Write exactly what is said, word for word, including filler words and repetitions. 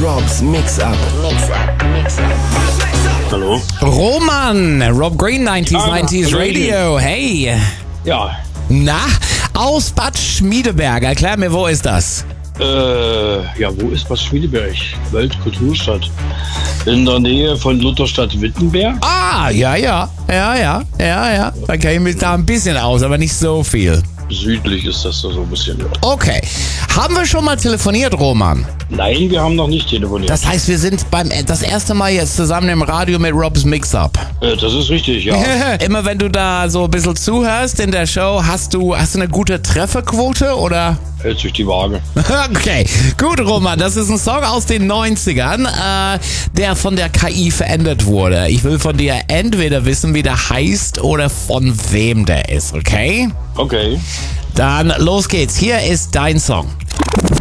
Rob's Mix-Up. Mix-Up, Mix-Up. Hallo? Roman, Rob Green, neunzig Ja, neunzig Radio. Hey. Ja, Na, aus Bad Schmiedeberg. Erklär mir, wo ist das? äh, ja, wo ist Bad Schmiedeberg? Weltkulturstadt. In der Nähe von Lutherstadt Wittenberg. Ah, ja, ja. Ja, ja, ja, ja. Da kenne ich mich da ein bisschen aus, aber nicht so viel. Südlich ist das da so ein bisschen. Ja. Okay. Haben wir schon mal telefoniert, Roman? Nein, wir haben noch nicht telefoniert. Das heißt, wir sind beim das erste Mal jetzt zusammen im Radio mit Rob's Mix-Up. Äh, das ist richtig, ja. Immer wenn du da so ein bisschen zuhörst in der Show, hast du, hast du eine gute Trefferquote oder? Hält sich die Waage. Okay, gut, Roman, das ist ein Song aus den neunzigern, äh, der von der K I verändert wurde. Ich will von dir entweder wissen, wie der heißt oder von wem der ist, okay? Okay. Dann los geht's. Hier ist dein Song.